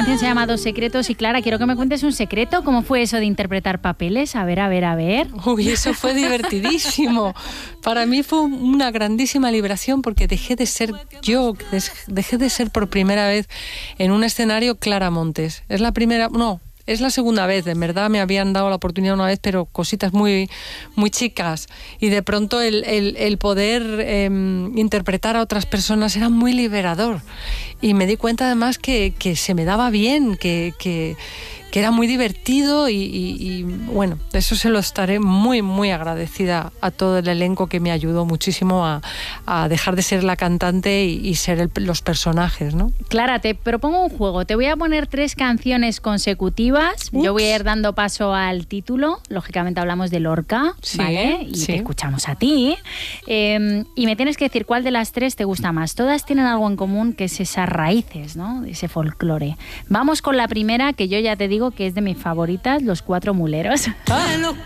canción se llama Dos secretos y Clara, quiero que me cuentes un secreto. ¿Cómo fue eso de interpretar papeles? A ver. Uy, eso fue divertidísimo. Para mí fue una grandísima liberación porque dejé de ser yo, dejé de ser por primera vez en un escenario Clara Montes. Es la segunda vez, en verdad me habían dado la oportunidad una vez, pero cositas muy, muy chicas. Y de pronto el poder interpretar a otras personas era muy liberador. Y me di cuenta además que se me daba bien, que era muy divertido y bueno, de eso se lo estaré muy, muy agradecida a todo el elenco que me ayudó muchísimo a dejar de ser la cantante y ser los personajes, ¿no? Clara, te propongo un juego. Te voy a poner 3 canciones consecutivas. Yo voy a ir dando paso al título. Lógicamente hablamos de Lorca, sí, ¿vale? Y te escuchamos a ti. Y me tienes que decir cuál de las 3 te gusta más. Todas tienen algo en común, que es esas raíces, ¿no? Ese folclore. Vamos con la primera, que yo ya te digo que es de mis favoritas, Los Cuatro Muleros. Los